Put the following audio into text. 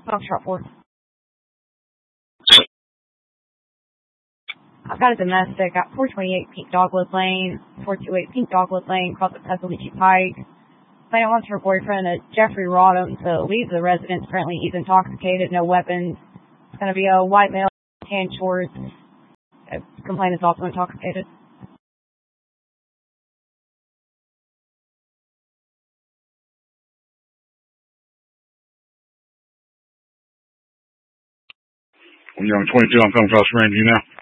Foxtrot 4. I've got a domestic at 428 Pink Dogwood Lane, 428 Pink Dogwood Lane, across the Pestalozzi Pike. Plaintiff wants her boyfriend, Jeffrey Rodham, to leave the residence. Apparently he's intoxicated, no weapons. It's going to be a white male, tan shorts. Complainant is also intoxicated. When you're on 22, I'm coming across the range, you now.